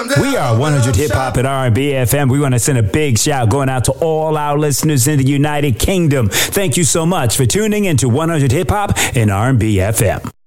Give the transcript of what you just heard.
We are 100 Hip Hop and R&B FM. We want to send a big shout going out to all our listeners in the United Kingdom. Thank you so much for tuning into 100 Hip Hop and R&B FM.